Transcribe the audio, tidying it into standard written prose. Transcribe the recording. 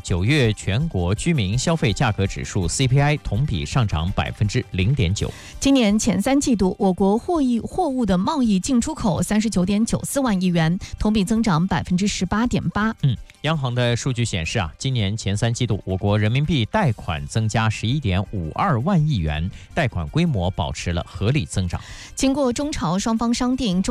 9月全国居民消费价格指数 CPI 同比上涨0.9%。 今年前3季度，我国货物的贸易进出口39.94万亿元，同比增长18.8%。 央行的数据显示今年前3季度，我国人民币贷款增加11.52万亿元，贷款规模保持了合理增长。 经过中朝双方商定，